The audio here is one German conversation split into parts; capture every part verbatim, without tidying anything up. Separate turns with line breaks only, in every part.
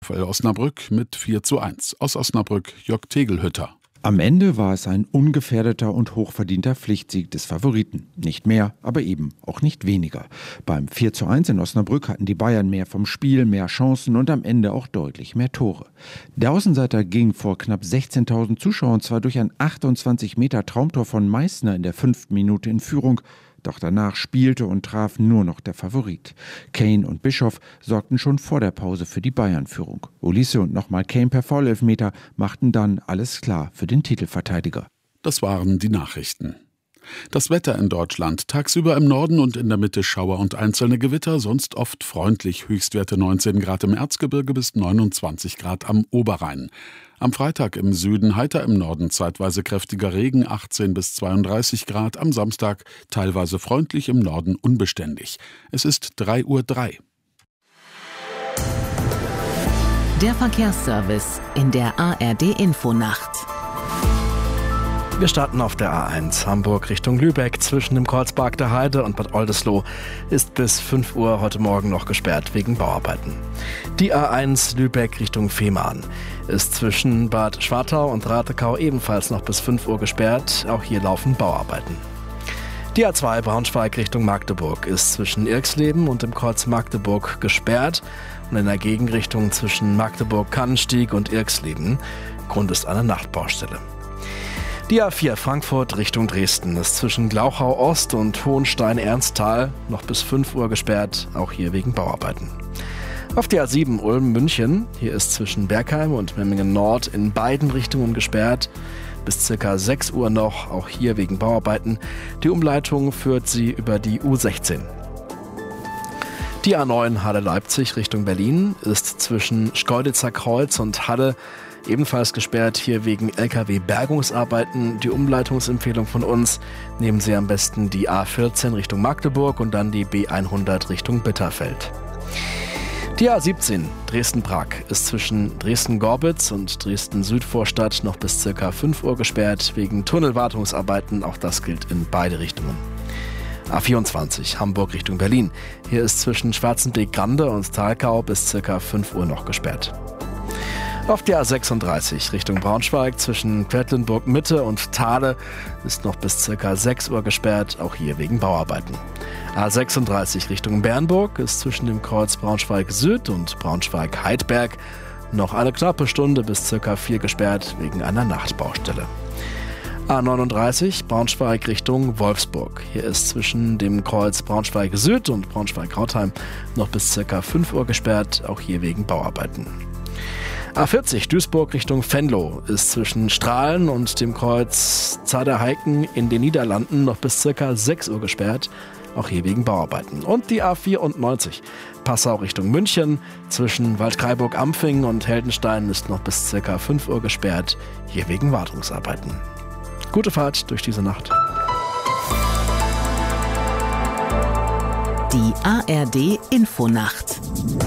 VfL Osnabrück mit vier zu eins. Aus Osnabrück Jörg Tegelhütter.
Am Ende war es ein ungefährdeter und hochverdienter Pflichtsieg des Favoriten. Nicht mehr, aber eben auch nicht weniger. Beim vier zu eins in Osnabrück hatten die Bayern mehr vom Spiel, mehr Chancen und am Ende auch deutlich mehr Tore. Der Außenseiter ging vor knapp sechzehntausend Zuschauern zwar durch ein achtundzwanzig Meter Traumtor von Meißner in der fünften Minute in Führung, doch danach spielte und traf nur noch der Favorit. Kane und Bischoff sorgten schon vor der Pause für die Bayern-Führung. Olise und nochmal Kane per Foulelfmeter machten dann alles klar für den Titelverteidiger.
Das waren die Nachrichten. Das Wetter in Deutschland. Tagsüber im Norden und in der Mitte Schauer und einzelne Gewitter, sonst oft freundlich. Höchstwerte neunzehn Grad im Erzgebirge bis neunundzwanzig Grad am Oberrhein. Am Freitag im Süden heiter, im Norden zeitweise kräftiger Regen, achtzehn bis zweiunddreißig Grad. Am Samstag teilweise freundlich, im Norden unbeständig. Es ist drei Uhr drei.
Der Verkehrsservice in der A R D-Infonacht.
Wir starten auf der A eins Hamburg Richtung Lübeck. Zwischen dem Kreuzberg der Heide und Bad Oldesloe ist bis fünf Uhr heute Morgen noch gesperrt wegen Bauarbeiten. Die A eins Lübeck Richtung Fehmarn ist zwischen Bad Schwartau und Ratekau ebenfalls noch bis fünf Uhr gesperrt. Auch hier laufen Bauarbeiten. Die A zwei Braunschweig Richtung Magdeburg ist zwischen Irxleben und dem Kreuz Magdeburg gesperrt und in der Gegenrichtung zwischen Magdeburg-Kannenstieg und Irxleben. Grund ist eine Nachtbaustelle. Die A vier Frankfurt Richtung Dresden ist zwischen Glauchau Ost und Hohenstein-Ernsthal noch bis fünf Uhr gesperrt, auch hier wegen Bauarbeiten. Auf der A sieben Ulm-München, hier ist zwischen Bergheim und Memmingen Nord in beiden Richtungen gesperrt, bis circa sechs Uhr noch, auch hier wegen Bauarbeiten. Die Umleitung führt sie über die U sechzehn. Die A neun Halle-Leipzig Richtung Berlin ist zwischen Schkeuditzer Kreuz und Halle ebenfalls gesperrt, hier wegen L K W-Bergungsarbeiten. Die Umleitungsempfehlung von uns: nehmen Sie am besten die A vierzehn Richtung Magdeburg und dann die B hundert Richtung Bitterfeld. Die A siebzehn Dresden-Prag ist zwischen Dresden-Gorbitz und Dresden-Südvorstadt noch bis ca. fünf Uhr gesperrt, wegen Tunnelwartungsarbeiten. Auch das gilt in beide Richtungen. A vierundzwanzig Hamburg Richtung Berlin. Hier ist zwischen Schwarzenbeek-Grande und Thalkau bis ca. fünf Uhr noch gesperrt. Auf der A sechsunddreißig Richtung Braunschweig zwischen Quedlinburg-Mitte und Thale ist noch bis ca. sechs Uhr gesperrt, auch hier wegen Bauarbeiten. A sechsunddreißig Richtung Bernburg ist zwischen dem Kreuz Braunschweig-Süd und Braunschweig-Heidberg noch eine knappe Stunde bis ca. vier gesperrt wegen einer Nachtbaustelle. A neununddreißig Braunschweig Richtung Wolfsburg. Hier ist zwischen dem Kreuz Braunschweig-Süd und Braunschweig-Rautheim noch bis ca. fünf Uhr gesperrt, auch hier wegen Bauarbeiten. A vierzig Duisburg Richtung Venlo ist zwischen Strahlen und dem Kreuz Zaderheiken in den Niederlanden noch bis ca. sechs Uhr gesperrt, auch hier wegen Bauarbeiten. Und die A vierundneunzig Passau Richtung München zwischen Waldkraiburg-Ampfing und Heldenstein ist noch bis ca. fünf Uhr gesperrt, hier wegen Wartungsarbeiten. Gute Fahrt durch diese Nacht.
Die A R D-Infonacht.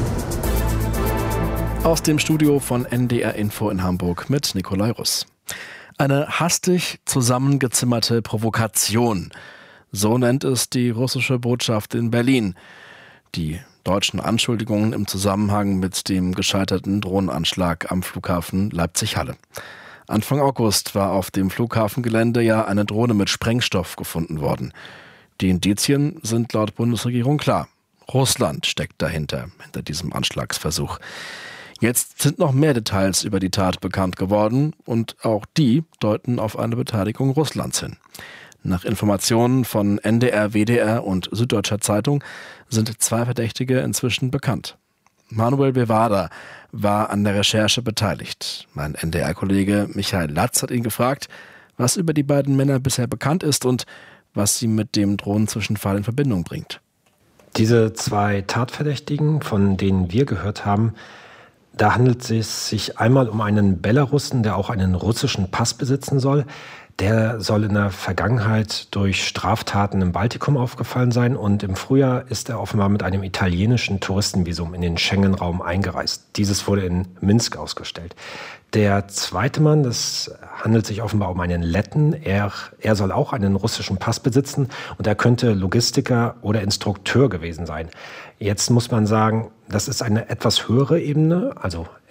Aus dem Studio von N D R Info in Hamburg mit Nikolai Russ. Eine hastig zusammengezimmerte Provokation. So nennt es die russische Botschaft in Berlin. Die deutschen Anschuldigungen im Zusammenhang mit dem gescheiterten Drohnenanschlag am Flughafen Leipzig-Halle. Anfang August war auf dem Flughafengelände ja eine Drohne mit Sprengstoff gefunden worden. Die Indizien sind laut Bundesregierung klar. Russland steckt dahinter, hinter diesem Anschlagsversuch. Jetzt sind noch mehr Details über die Tat bekannt geworden und auch die deuten auf eine Beteiligung Russlands hin. Nach Informationen von N D R, W D R und Süddeutscher Zeitung sind zwei Verdächtige inzwischen bekannt. Manuel Bevada war an der Recherche beteiligt. Mein N D R-Kollege Michael Latz hat ihn gefragt, was über die beiden Männer bisher bekannt ist und was sie mit dem Drohnenzwischenfall in Verbindung bringt.
Diese zwei Tatverdächtigen, von denen wir gehört haben, da handelt es sich einmal um einen Belarussen, der auch einen russischen Pass besitzen soll. Der soll in der Vergangenheit durch Straftaten im Baltikum aufgefallen sein und im Frühjahr ist er offenbar mit einem italienischen Touristenvisum in den Schengen-Raum eingereist. Dieses wurde in Minsk ausgestellt. Der zweite Mann, das handelt sich offenbar um einen Letten. Er, er soll auch einen russischen Pass besitzen und er könnte Logistiker oder Instrukteur gewesen sein. Jetzt muss man sagen, das ist eine etwas höhere Ebene. Also